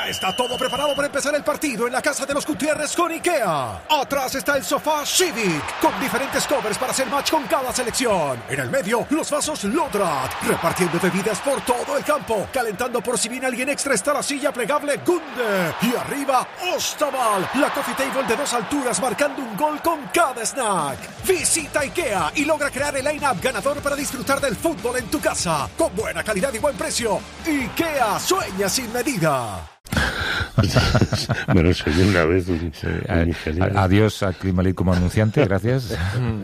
Ya está todo preparado para empezar el partido en la casa de los Gutiérrez con IKEA. Atrás está el sofá Civic, con diferentes covers para hacer match con cada selección. En el medio, los vasos Lodrat, repartiendo bebidas por todo el campo. Calentando por si viene alguien extra está la silla plegable Gunde. Y arriba, Ostaval, la coffee table de 2 alturas marcando un gol con cada snack. Visita IKEA y logra crear el line-up ganador para disfrutar del fútbol en tu casa. Con buena calidad y buen precio. IKEA, sueña sin medida. Bueno, soy una vez un ingeniero. Adiós a Climalit como anunciante, gracias.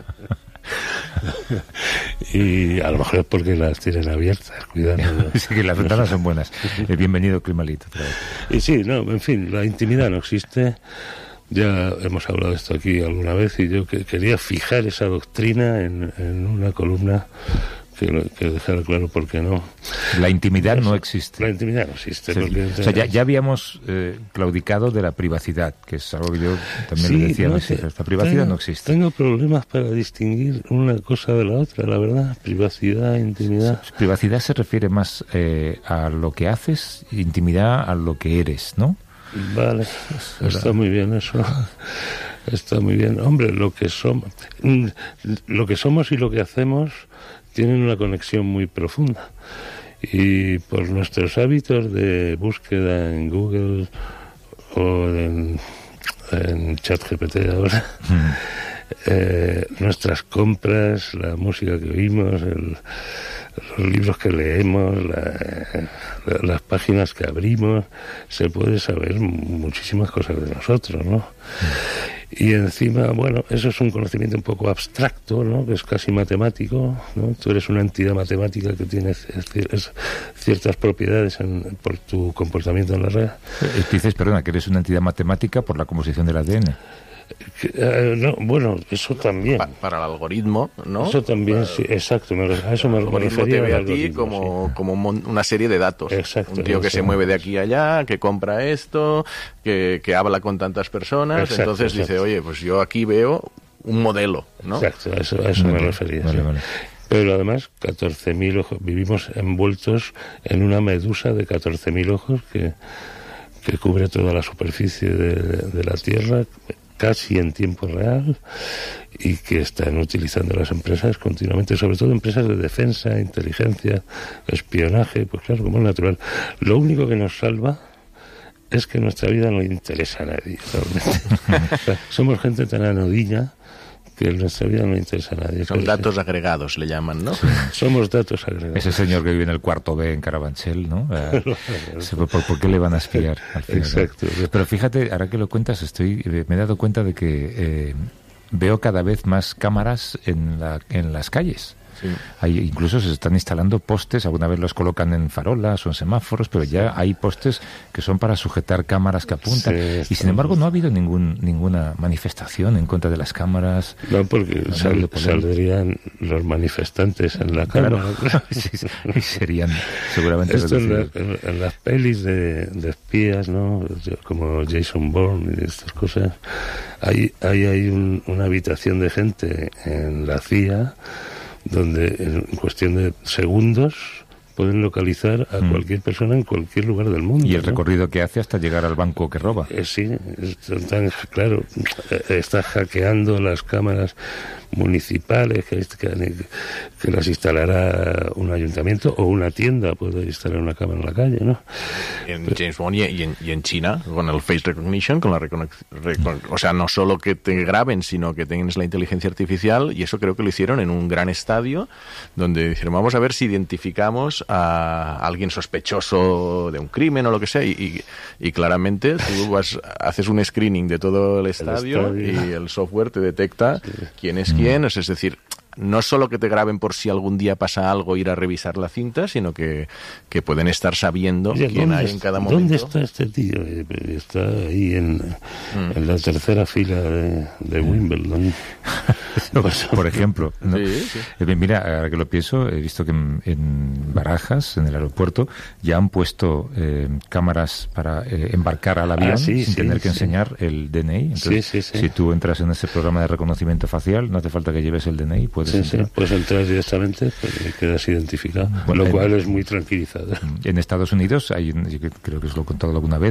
Y a lo mejor es porque las tienen abiertas, cuidado. Sí, que las ventanas son buenas. Bienvenido, Climalit. Y sí, no, en fin, la intimidad no existe. Ya hemos hablado de esto aquí alguna vez y yo quería fijar esa doctrina en una columna que dejara claro por qué no. La intimidad no existe. La intimidad no existe. Sí, porque o sea, ya habíamos claudicado de la privacidad, que es algo que yo también le decía a mis hijas. La privacidad no existe. Tengo problemas para distinguir una cosa de la otra, la verdad. Privacidad, intimidad. Privacidad se refiere más a lo que haces, intimidad a lo que eres, ¿no? Vale, está muy bien eso. Está muy bien. Hombre, lo que somos y lo que hacemos tienen una conexión muy profunda. Y por nuestros hábitos de búsqueda en Google o en ChatGPT ahora, nuestras compras, la música que oímos, los libros que leemos, las páginas que abrimos, se puede saber muchísimas cosas de nosotros, ¿no? Y encima, bueno, eso es un conocimiento un poco abstracto, ¿no? Que es casi matemático, ¿no? Tú eres una entidad matemática que tiene ciertas propiedades por tu comportamiento en la red. Dices, perdona, que eres una entidad matemática por la composición del ADN. No, bueno, eso también. Para el algoritmo, ¿no? Eso también, sí, exacto. A eso me refería. Te ve a ti como una serie de datos. Exacto. Un tío que se mueve de aquí a allá, que compra esto, que habla con tantas personas. Exacto, entonces dice, oye, pues yo aquí veo un modelo, ¿no? Exacto, a eso me refería. Vale, sí. vale. Pero además, 14.000 ojos. Vivimos envueltos en una medusa de 14.000 ojos que cubre toda la superficie de la Tierra, casi en tiempo real, y que están utilizando las empresas continuamente, sobre todo empresas de defensa, inteligencia, espionaje, pues claro, como es natural. Lo único que nos salva es que nuestra vida no le interesa a nadie, realmente. O sea, somos gente tan anodina que en nuestra vida no le interesa a nadie. Son datos agregados, le llaman, ¿no? Somos datos agregados. Ese señor que vive en el cuarto B en Carabanchel, ¿no? ¿Por qué le van a espiar al final? Exacto. Pero fíjate, ahora que lo cuentas, me he dado cuenta de que veo cada vez más cámaras en las calles. Sí. Incluso se están instalando postes, alguna vez los colocan en farolas o en semáforos, pero ya hay postes que son para sujetar cámaras que apuntan. Sí, y sin embargo no ha habido ninguna manifestación en contra de las cámaras. No, porque saldrían los manifestantes en la cámara. Claro. Sí, y serían seguramente esto en las pelis de espías, ¿no? Como Jason Bourne y estas cosas, hay una habitación de gente en la CIA donde en cuestión de segundos pueden localizar a cualquier persona en cualquier lugar del mundo. Y el recorrido que hace hasta llegar al banco que roba. Sí, claro, está hackeando las cámaras municipales que las instalará un ayuntamiento o una tienda puede instalar una cámara en la calle, ¿no? En James Bond y en China, con el face recognition, con la o sea, no solo que te graben, sino que tengas la inteligencia artificial, y eso creo que lo hicieron en un gran estadio, donde dijeron, vamos a ver si identificamos a alguien sospechoso de un crimen o lo que sea, y claramente tú haces un screening de todo el estadio y el software te detecta quién es quién, es decir, no solo que te graben por si algún día pasa algo, ir a revisar la cinta, sino que pueden estar sabiendo quién hay en cada momento. ¿Dónde está este tío? Está ahí en la tercera fila de Wimbledon. Por ejemplo, ¿no? Sí. Mira, ahora que lo pienso, he visto que en Barajas, en el aeropuerto, ya han puesto cámaras para embarcar al avión sin tener que enseñar el DNI. Entonces, si tú entras en ese programa de reconocimiento facial, no hace falta que lleves el DNI, puedes entrar. Puedes entrar directamente, quedas identificado, lo cual es muy tranquilizador. En Estados Unidos, yo creo que os lo he contado alguna vez,